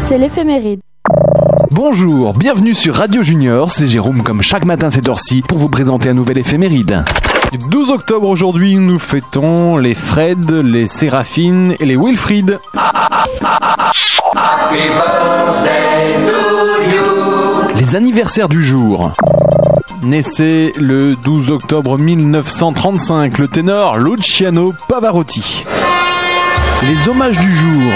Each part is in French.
c'est l'éphéméride. Bonjour, bienvenue sur Radio Junior, c'est Jérôme comme chaque matin cette heure-ci pour vous présenter un nouvel éphéméride. Le 12 octobre aujourd'hui, nous fêtons les Fred, les Séraphine et les Wilfried. Les anniversaires du jour. Naissait le 12 octobre 1935 le ténor Luciano Pavarotti. Les hommages du jour.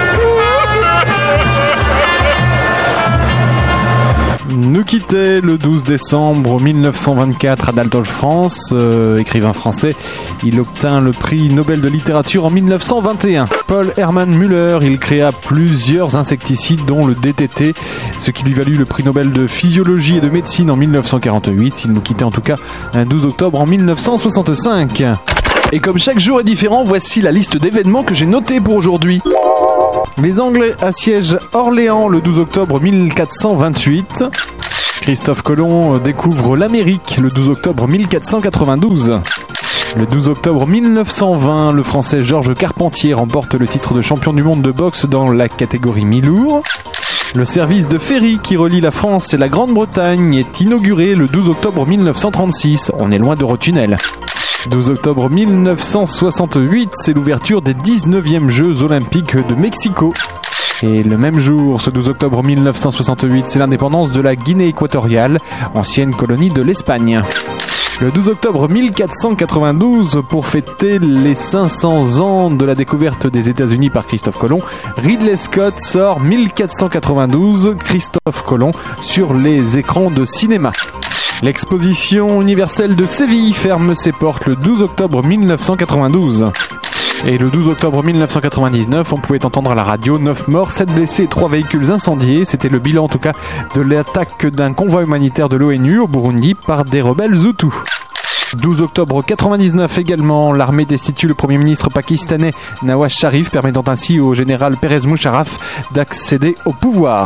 Nous quittait le 12 décembre 1924 Adolphe France, écrivain français. Il obtint le prix Nobel de littérature en 1921. Paul Hermann Müller, il créa plusieurs insecticides dont le DDT, ce qui lui valut le prix Nobel de physiologie et de médecine en 1948. Il nous quittait en tout cas un 12 octobre en 1965. Et comme chaque jour est différent, voici la liste d'événements que j'ai notés pour aujourd'hui. Les Anglais assiègent Orléans le 12 octobre 1428. Christophe Colomb découvre l'Amérique le 12 octobre 1492. Le 12 octobre 1920, le Français Georges Carpentier remporte le titre de champion du monde de boxe dans la catégorie mi-lourd. Le service de ferry qui relie la France et la Grande-Bretagne est inauguré le 12 octobre 1936. On est loin d'Eurotunnel. 12 octobre 1968, c'est l'ouverture des 19e Jeux Olympiques de Mexico. Et le même jour, ce 12 octobre 1968, c'est l'indépendance de la Guinée équatoriale, ancienne colonie de l'Espagne. Le 12 octobre 1492, pour fêter les 500 ans de la découverte des États-Unis par Christophe Colomb, Ridley Scott sort 1492, Christophe Colomb, sur les écrans de cinéma. L'exposition universelle de Séville ferme ses portes le 12 octobre 1992. Et le 12 octobre 1999, on pouvait entendre à la radio 9 morts, 7 blessés et 3 véhicules incendiés. C'était le bilan en tout cas de l'attaque d'un convoi humanitaire de l'ONU au Burundi par des rebelles Hutus. 12 octobre 99 également, l'armée destitue le premier ministre pakistanais Nawaz Sharif, permettant ainsi au général Pervez Musharraf d'accéder au pouvoir.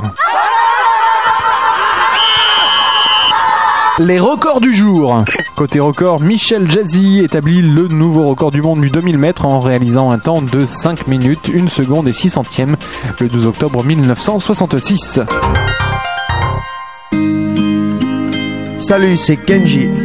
Les records du jour. Côté record, Michel Jazzy établit le nouveau record du monde du 2000 mètres en réalisant un temps de 5 minutes, 1 seconde et 6 centièmes le 12 octobre 1966. Salut, c'est Kenji.